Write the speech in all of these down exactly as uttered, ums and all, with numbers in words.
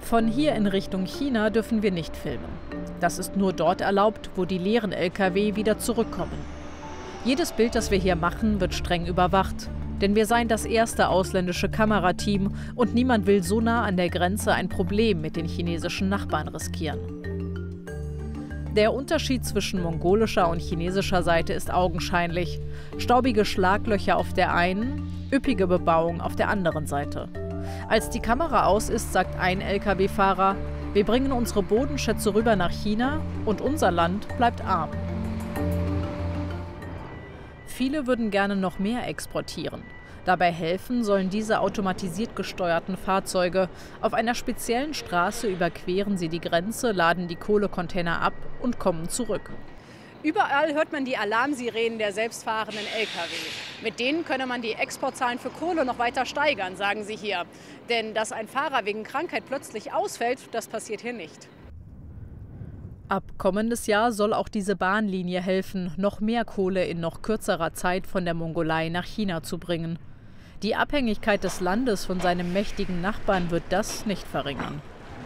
Von hier in Richtung China dürfen wir nicht filmen. Das ist nur dort erlaubt, wo die leeren L K W wieder zurückkommen. Jedes Bild, das wir hier machen, wird streng überwacht. Denn wir seien das erste ausländische Kamerateam und niemand will so nah an der Grenze ein Problem mit den chinesischen Nachbarn riskieren. Der Unterschied zwischen mongolischer und chinesischer Seite ist augenscheinlich. Staubige Schlaglöcher auf der einen, üppige Bebauung auf der anderen Seite. Als die Kamera aus ist, sagt ein L K W-Fahrer, wir bringen unsere Bodenschätze rüber nach China und unser Land bleibt arm. Viele würden gerne noch mehr exportieren. Dabei helfen sollen diese automatisiert gesteuerten Fahrzeuge. Auf einer speziellen Straße überqueren sie die Grenze, laden die Kohlecontainer ab und kommen zurück. Überall hört man die Alarmsirenen der selbstfahrenden L K W. Mit denen könne man die Exportzahlen für Kohle noch weiter steigern, sagen sie hier. Denn dass ein Fahrer wegen Krankheit plötzlich ausfällt, das passiert hier nicht. Ab kommendes Jahr soll auch diese Bahnlinie helfen, noch mehr Kohle in noch kürzerer Zeit von der Mongolei nach China zu bringen. Die Abhängigkeit des Landes von seinem mächtigen Nachbarn wird das nicht verringern.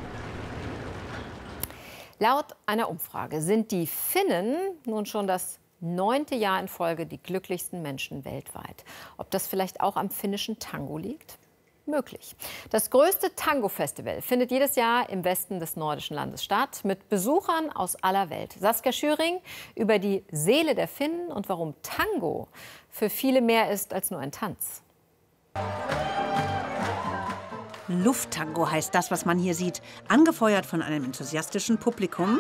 Laut einer Umfrage sind die Finnen nun schon das neunte Jahr in Folge die glücklichsten Menschen weltweit. Ob das vielleicht auch am finnischen Tango liegt? Möglich. Das größte Tango-Festival findet jedes Jahr im Westen des nordischen Landes statt, mit Besuchern aus aller Welt. Saskia Schüring über die Seele der Finnen und warum Tango für viele mehr ist als nur ein Tanz. Lufttango heißt das, was man hier sieht. Angefeuert von einem enthusiastischen Publikum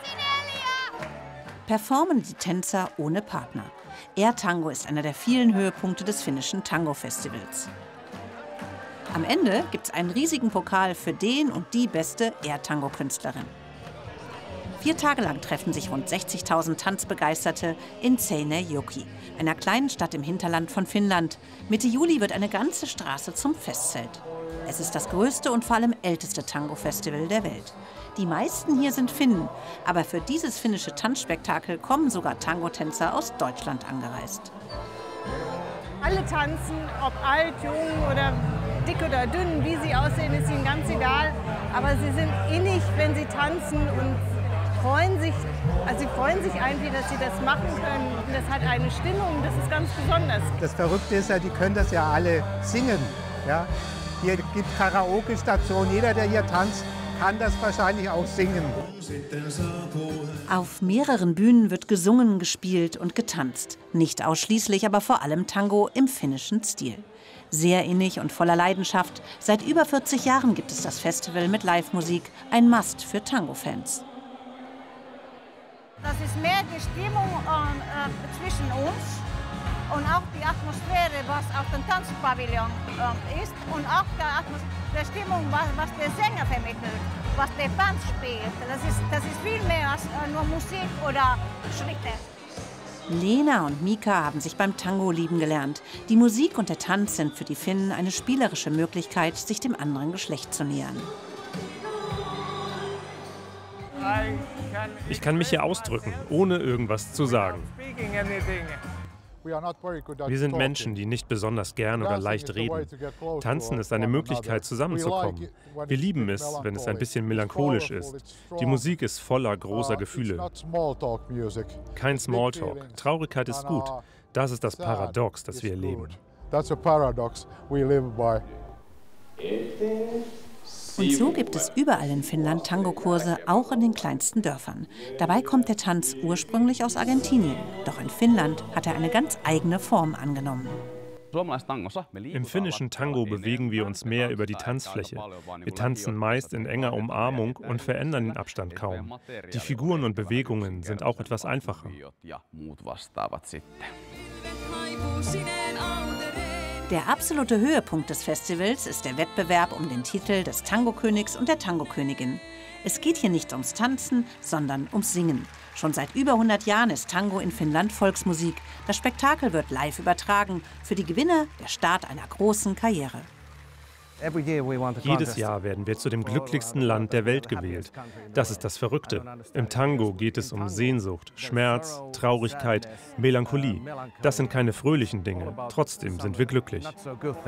performen die Tänzer ohne Partner. Air Tango ist einer der vielen Höhepunkte des finnischen Tango-Festivals. Am Ende gibt es einen riesigen Pokal für den und die beste Air-Tango-Künstlerin. Vier Tage lang treffen sich rund sechzigtausend Tanzbegeisterte in Seinäjoki, einer kleinen Stadt im Hinterland von Finnland. Mitte Juli wird eine ganze Straße zum Festzelt. Es ist das größte und vor allem älteste Tango-Festival der Welt. Die meisten hier sind Finnen, aber für dieses finnische Tanzspektakel kommen sogar Tango-Tänzer aus Deutschland angereist. Alle tanzen, ob alt, jung oder dick oder dünn, wie sie aussehen, ist ihnen ganz egal. Aber sie sind innig, wenn sie tanzen und freuen sich, also sie freuen sich einfach, dass sie das machen können. Und das hat eine Stimmung, das ist ganz besonders. Das Verrückte ist ja, die können das ja alle singen. Ja? Hier gibt es Karaoke-Stationen, jeder, der hier tanzt, kann das wahrscheinlich auch singen. Auf mehreren Bühnen wird gesungen, gespielt und getanzt. Nicht ausschließlich, aber vor allem Tango im finnischen Stil. Sehr innig und voller Leidenschaft. Seit über vierzig Jahren gibt es das Festival mit Live-Musik. Ein Must für Tango-Fans. Das ist mehr die Stimmung äh, zwischen uns und auch die Atmosphäre, was auf dem Tanzpavillon äh, ist. Und auch die, die Stimmung, was, was der Sänger vermittelt, was der Band spielt. Das ist, das ist viel mehr als äh, nur Musik oder Schritte. Lena und Mika haben sich beim Tango lieben gelernt. Die Musik und der Tanz sind für die Finnen eine spielerische Möglichkeit, sich dem anderen Geschlecht zu nähern. Ich kann mich hier ausdrücken, ohne irgendwas zu sagen. Wir sind Menschen, die nicht besonders gern oder leicht reden. Tanzen ist eine Möglichkeit, zusammenzukommen. Wir lieben es, wenn es ein bisschen melancholisch ist. Die Musik ist voller großer Gefühle. Kein Smalltalk. Traurigkeit ist gut. Das ist das Paradox, das wir erleben. Und so gibt es überall in Finnland Tango-Kurse, auch in den kleinsten Dörfern. Dabei kommt der Tanz ursprünglich aus Argentinien. Doch in Finnland hat er eine ganz eigene Form angenommen. Im finnischen Tango bewegen wir uns mehr über die Tanzfläche. Wir tanzen meist in enger Umarmung und verändern den Abstand kaum. Die Figuren und Bewegungen sind auch etwas einfacher. Der absolute Höhepunkt des Festivals ist der Wettbewerb um den Titel des Tango-Königs und der Tango-Königin. Es geht hier nicht ums Tanzen, sondern ums Singen. Schon seit über hundert Jahren ist Tango in Finnland Volksmusik. Das Spektakel wird live übertragen. Für die Gewinner der Start einer großen Karriere. Jedes Jahr werden wir zu dem glücklichsten Land der Welt gewählt. Das ist das Verrückte. Im Tango geht es um Sehnsucht, Schmerz, Traurigkeit, Melancholie. Das sind keine fröhlichen Dinge. Trotzdem sind wir glücklich.